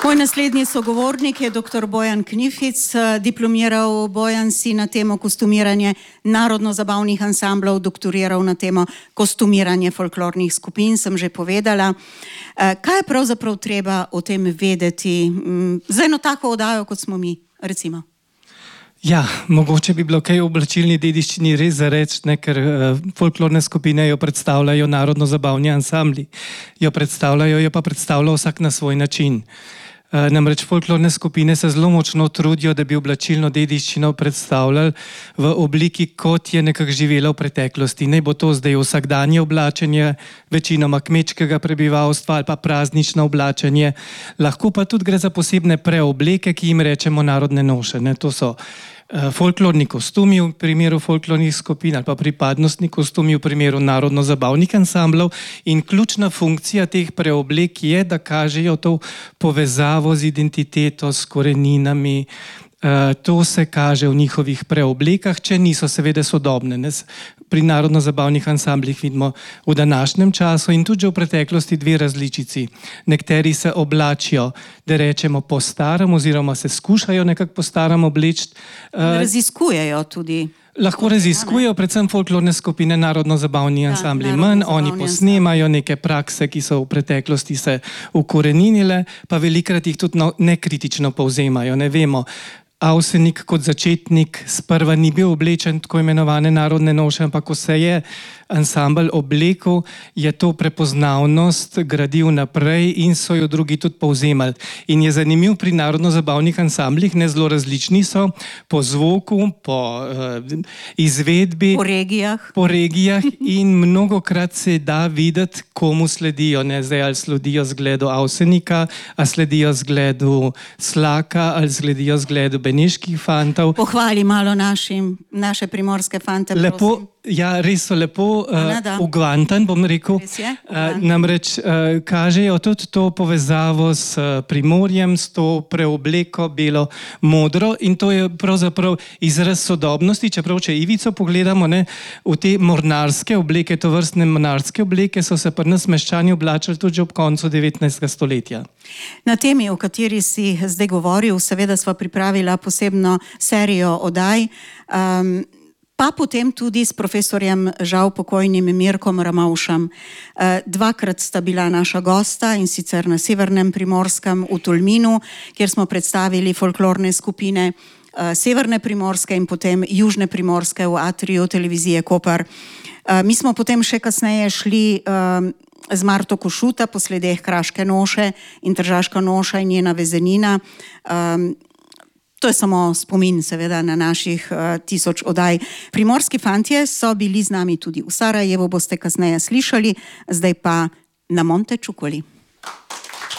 Moj naslednji sogovornik je dr. Bojan Knific. Diplomiral Bojan si na temo kostumiranje narodno-zabavnih ansamblov, doktoriral na temo kostumiranje folklornih skupin, sem že povedala. Kaj je pravzaprav treba o tem vedeti za eno tako oddajo, kot smo mi, recimo? Ja, mogoče bi bilo kaj o oblačilni dediščini res za reči, ker folklorne skupine jo predstavljajo narodno-zabavni ansambli. Jo pa predstavlja vsak na svoj način. Namreč folklorne skupine se zelo močno trudijo, da bi oblačilno dediščino predstavljali v obliki, kot je nekako živela v preteklosti. Naj bo to zdaj vsakdanje oblačenje, večinoma kmečkega prebivalstva ali pa praznično oblačenje. Lahko pa tudi gre za posebne preobleke, ki jim rečemo narodne noše. To so folklorni kostumi v primeru folklornih skupin ali pa pripadnostni kostumi v primeru narodno-zabavnih ansamblov, in ključna funkcija teh preoblek je, da kažejo to povezavo z identiteto, s koreninami. To se kaže v njihovih preoblekah, če niso seveda sodobne. Pri narodno-zabavnih ansamblih vidimo v današnjem času in tudi že v preteklosti dve različici. Nekateri se oblačijo, da rečemo po starem, oziroma se skušajo nekako po starem obleči. Raziskujejo tudi. Lahko raziskujejo, predvsem folklorne skupine, narodno-zabavni ansambli manj, oni posnemajo neke prakse, ki so v preteklosti se ukoreninile, pa velikrat jih tudi nekritično povzemajo. Ne vemo, Avsenik kot začetnik sprva ni bil oblečen tako imenovane narodne noše, ampak ko se je ansambl oblekel, je to prepoznavnost gradil naprej in so jo drugi tudi povzemali. In je zanimiv pri narodno-zabavnih ansamblih, ne zelo različni so, po zvoku, po izvedbi, po regijah in mnogokrat se da videti, komu sledijo. Zdaj ali sledijo zgledu Avsenika, ali sledijo zgledu Slaka, ali sledijo zgledu beneških fantov. Pohvali malo naše primorske fante, prosim. Ja, res so lepo ugvantan, bom rekel. Namreč kažejo tudi to povezavo s Primorjem, s to preobleko belo-modro, in to je pravzaprav izraz sodobnosti. Čeprav, če Ivico pogledamo, v te mornarske obleke, tovrstne mornarske obleke, so se pri nas meščani oblačili tudi že ob koncu 19. stoletja. Na temi, o kateri si zdaj govoril, seveda sva pripravila posebno serijo oddaj, pa potem tudi s profesorjem, žal pokojnim Mirkom Ramovšem. Dvakrat sta bila naša gosta, in sicer na severnem Primorskem v Tolminu, kjer smo predstavili folklorne skupine severne Primorske in potem južne Primorske v atriju televizije Koper. Mi smo potem še kasneje šli z Marto Košuta po sledeh Kraške noše in Tržaška noša in njena vezenina. To je samo spomin seveda na naših 1000 oddaj. Primorski fantje so bili z nami tudi v Sarajevu, boste kasneje slišali, zdaj pa na Monte Čukoli.